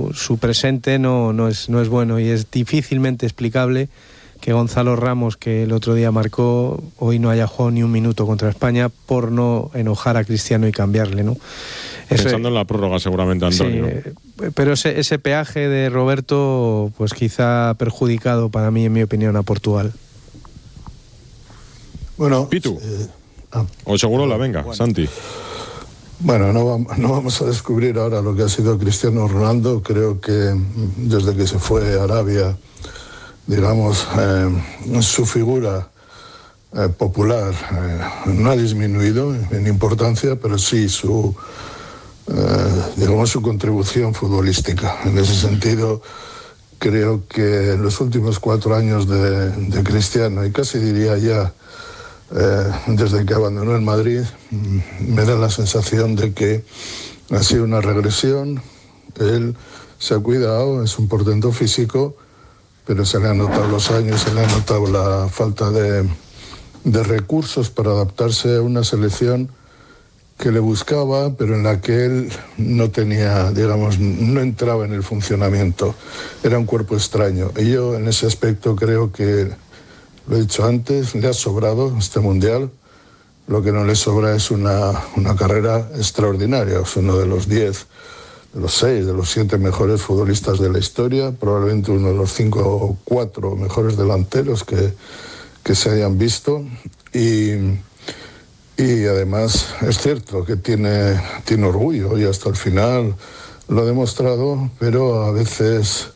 su presente no es bueno, y es difícilmente explicable que Gonzalo Ramos, que el otro día marcó, hoy no haya jugado ni un minuto contra España por no enojar a Cristiano y cambiarle, ¿no? Pensando en la prórroga seguramente, Antonio. Sí, pero ese peaje de Roberto pues quizá ha perjudicado, para mí, en mi opinión, a Portugal. Bueno, Pitu. O Segurola, venga, bueno. Santi. Bueno, no vamos a descubrir ahora lo que ha sido Cristiano Ronaldo. Creo que desde que se fue a Arabia, digamos, su figura popular no ha disminuido en importancia, pero sí su contribución futbolística. En ese sentido, creo que en los últimos 4 años de Cristiano, y casi diría ya desde que abandonó el Madrid, me da la sensación de que ha sido una regresión. Él se ha cuidado, es un portento físico, pero se le han notado los años, se le ha notado la falta de recursos para adaptarse a una selección que le buscaba, pero en la que él no tenía, digamos, no entraba en el funcionamiento. Era un cuerpo extraño. Y yo en ese aspecto creo que, lo he dicho antes, le ha sobrado este Mundial. Lo que no le sobra es una carrera extraordinaria. Es uno de los 10, de los 6, de los 7 mejores futbolistas de la historia, probablemente uno de los 5 o 4 mejores delanteros que se hayan visto. Y además es cierto que tiene orgullo, y hasta el final lo ha demostrado, pero a veces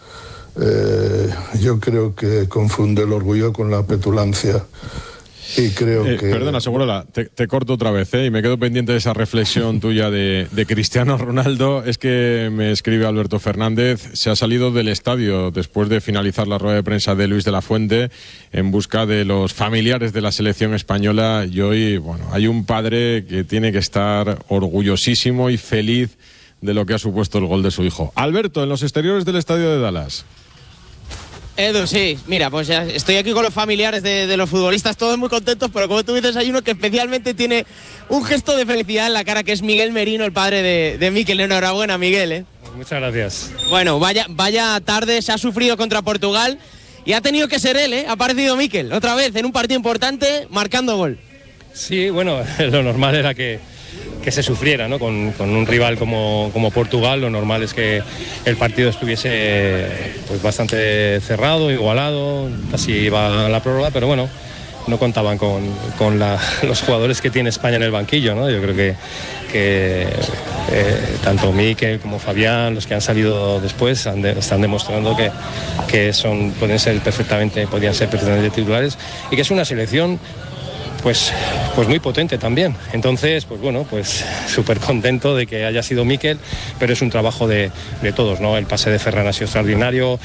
yo creo que confunde el orgullo con la petulancia. Y creo que... Perdona, Segurola, te corto otra vez, y me quedo pendiente de esa reflexión tuya de Cristiano Ronaldo. Es que me escribe Alberto Fernández, se ha salido del estadio después de finalizar la rueda de prensa de Luis de la Fuente en busca de los familiares de la selección española, y hoy, bueno, hay un padre que tiene que estar orgullosísimo y feliz de lo que ha supuesto el gol de su hijo. Alberto, en los exteriores del estadio de Dallas. Edu, sí, mira, pues ya estoy aquí con los familiares de los futbolistas, todos muy contentos, pero como tú dices, hay uno que especialmente tiene un gesto de felicidad en la cara, que es Miguel Merino, el padre de Mikel. Enhorabuena, Miguel, Muchas gracias. Bueno, vaya tarde, se ha sufrido contra Portugal y ha tenido que ser él, Ha aparecido Mikel, otra vez, en un partido importante, marcando gol. Sí, bueno, lo normal era que se sufriera, ¿no? Con un rival como Portugal, lo normal es que el partido estuviese pues bastante cerrado, igualado, casi iba a la prórroga, pero bueno, no contaban con los jugadores que tiene España en el banquillo, ¿no? Yo creo que tanto Mikel como Fabián, los que han salido después, están demostrando que podían ser perfectamente titulares, y que es una selección pues muy potente también. Entonces, pues bueno, pues súper contento de que haya sido Mikel, pero es un trabajo de todos, ¿no? El pase de Ferran ha sido extraordinario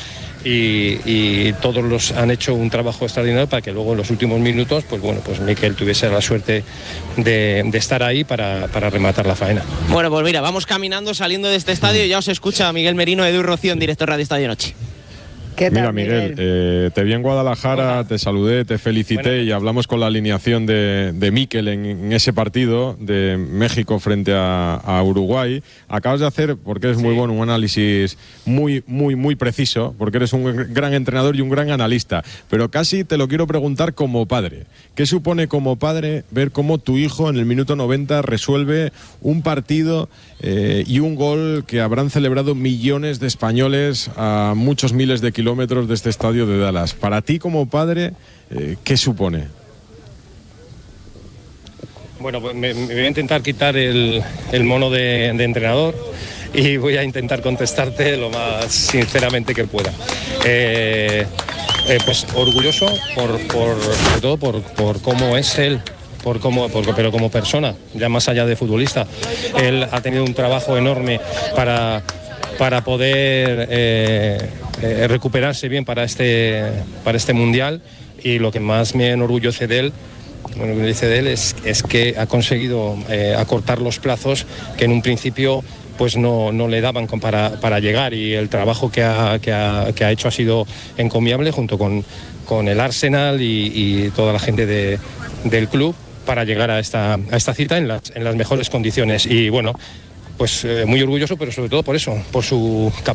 y todos los han hecho un trabajo extraordinario para que luego en los últimos minutos, pues bueno, pues Mikel tuviese la suerte de estar ahí para rematar la faena. Bueno, pues mira, vamos caminando, saliendo de este estadio, y ya os escucha Miguel Merino, Edu Rocío, en directo Radio Estadio Noche. ¿Qué tal, Mira, Miguel, te vi en Guadalajara, hola, te saludé, te felicité, bueno, y hablamos con la alineación de Mikel en ese partido de México frente a Uruguay. Acabas de hacer, porque eres muy bueno, un análisis muy preciso, porque eres un gran entrenador y un gran analista, pero casi te lo quiero preguntar como padre. ¿Qué supone como padre ver cómo tu hijo en el minuto 90 resuelve un partido y un gol que habrán celebrado millones de españoles a muchos miles de kilómetros de este estadio de Dallas? Para ti como padre, ¿qué supone? Bueno, pues me voy a intentar quitar el mono de entrenador y voy a intentar contestarte lo más sinceramente que pueda. Pues orgulloso sobre todo por cómo es él, pero como persona, ya más allá de futbolista. Él ha tenido un trabajo enorme para poder recuperarse bien para este Mundial, y lo que más me enorgullece de él, es que ha conseguido acortar los plazos que en un principio pues no le daban para llegar, y el trabajo que ha hecho ha sido encomiable, junto con el Arsenal y toda la gente del club, para llegar a esta cita en las mejores condiciones. Y bueno, pues muy orgulloso, pero sobre todo por eso, por su capacidad